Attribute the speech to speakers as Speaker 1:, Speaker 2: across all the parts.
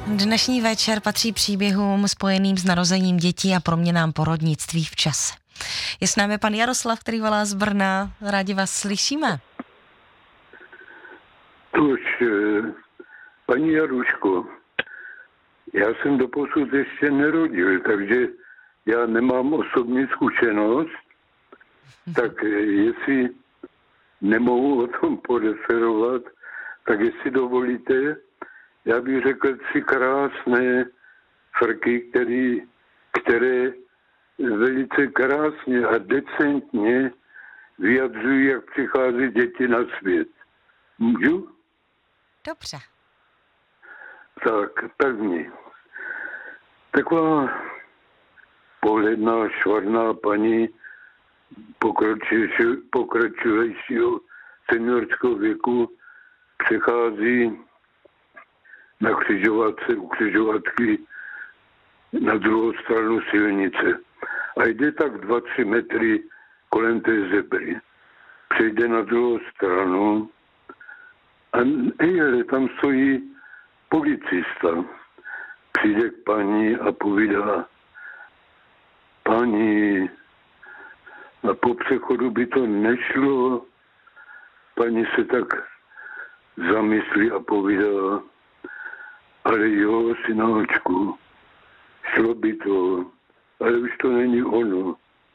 Speaker 1: Dnešní večer patří příběhům spojeným s narozením dětí a proměnám porodnictví v čase. Je s námi pan Jaroslav, který volá z Brna. Rádi vás slyšíme.
Speaker 2: Tož, paní Jaruško, já jsem doposud ještě nerodil, takže já nemám osobní zkušenost, tak jestli nemohu o tom poreferovat, tak jestli dovolíte, já bych řekl 3 krásné frky, které velice krásně a decentně vyjadřují, jak přichází děti na svět. Můžu?
Speaker 1: Dobře.
Speaker 2: Tak, první. Taková pohledná, švarná paní pokračujícího seniorského věku přechází na křižovatce, u křižovatky na druhou stranu silnice. A jde tak 2-3 metry kolem té zebry. Přejde na druhou stranu a tam stojí policista. Přijde k paní a povídá: paní, a po přechodu by to nešlo. Paní se tak zamyslí a povídá: ale jo, synáčku, šlo by to, ale už to není ono.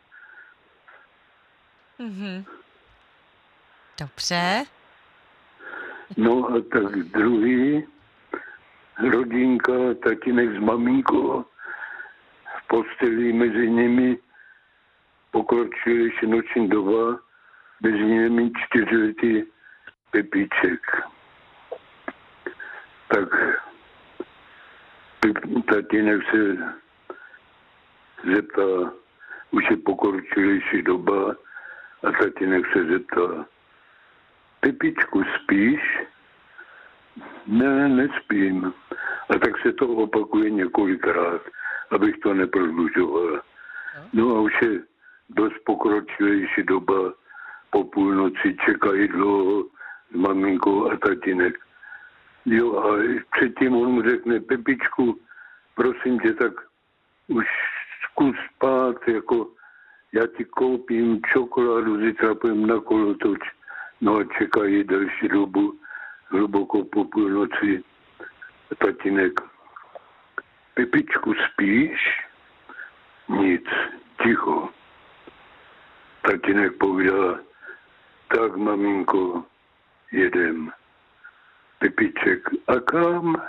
Speaker 1: Mhm. Dobře.
Speaker 2: No a tak druhý, rodinka, tatínek s maminkou, v posteli mezi nimi pokročilejší noční doba, mezi nimi 4letý Pepíček. Tak tatínek se zeptá, už je pokročilejší doba, a tatínek se zeptá: Pepičku, spíš? Ne, nespím. A tak se to opakuje několikrát, abych to neprodlužoval. No a už je dost pokročilejší doba, po půlnoci čekají dlouho s maminkou a tatínek. Jo, a předtím on mu řekne: Pepičku, prosím tě, tak už zkus spát, jako já ti koupím čokoládu, zítra půjdem na kolotoč. No a čekají delší dobu, hluboko po půlnoci. Tatínek: Pepičku, spíš? Nic, ticho. Tatínek povídá: tak, maminko, jedem. Pepiček: a kam?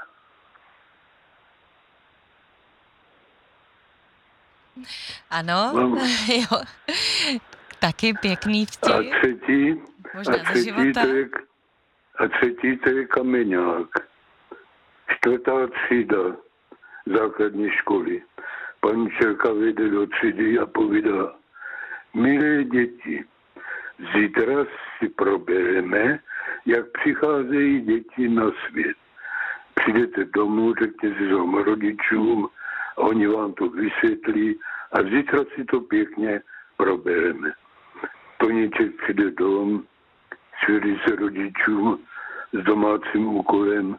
Speaker 1: Ano, jo. Taky pěkný vtip.
Speaker 2: A třetí,
Speaker 1: Možná ze života.
Speaker 2: třetí to je Kameňák. 4. třída základní školy. Paní učitelka vejde do třídy a povídá: milé děti, zítra si probereme, jak přicházejí děti na svět. Přijdete domů, řekněte si svým rodičům a oni vám to vysvětlí a zítra si to pěkně probereme. Toníček přijde dom, svěří se rodičům s domácím úkolem.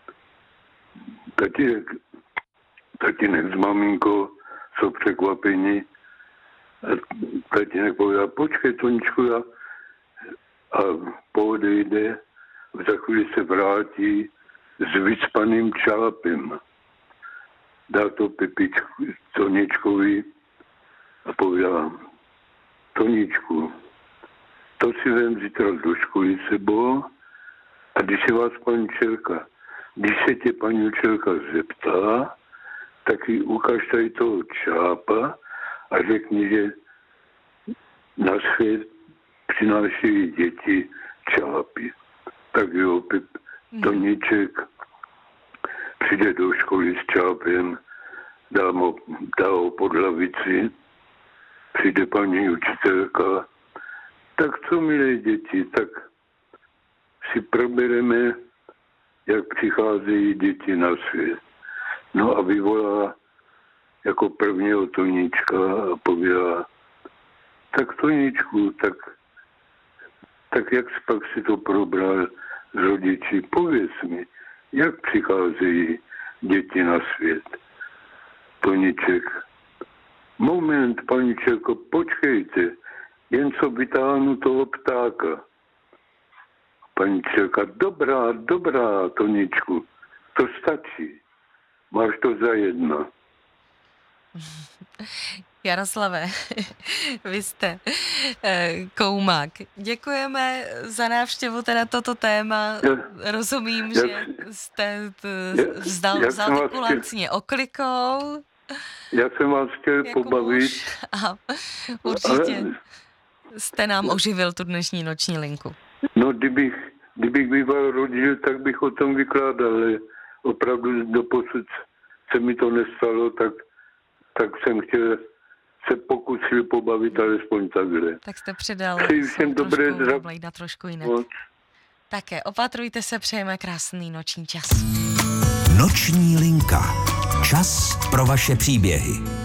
Speaker 2: Tatínek s maminkou jsou překvapení. A tatínek povídá: počkej, Toničku, a poodejde, za chvíli se vrátí s vycpaným čápem. Dá to Pepičku, Toničkovi a povídá: Toničku, to si vem zítra do školy sebou, a když se tě paní učitelka zeptá, tak jí ukaž tady toho čápa a řekni, že na svět přinášejí děti čápy. Tak jo, Toníček přijde do školy s čápem, dá ho pod lavici, přijde paní učitelka: tak co, milé děti, tak si probereme, jak přicházejí děti na svět. No a vyvolá jako prvního Toníčka a povídá: tak Toníčku, tak jak pak si to probral s rodiči, pověz mi, jak přicházejí děti na svět. Toniček. Moment, paničelko, počkejte, jen co vytáhnu toho ptáka. Paničelka, dobrá, Toničku, to stačí. Máš to za jedna.
Speaker 1: Jaroslave, vy jste koumák. Děkujeme za návštěvu teda toto téma. Rozumím, že jste vzal takovou lancně oklikou.
Speaker 2: Já jsem vás chtěl pobavit.
Speaker 1: A určitě jste nám oživil tu dnešní noční linku.
Speaker 2: No, kdybych býval rodil, tak bych o tom vykládal, ale opravdu doposud se mi to nestalo, tak jsem chtěl se pokusil pobavit alespoň takhle.
Speaker 1: Tak jste předal
Speaker 2: všem dobré zdraví.
Speaker 1: Trošku jinak. Také opatrujte se, přejeme krásný noční čas.
Speaker 3: Noční linka. Čas pro vaše příběhy.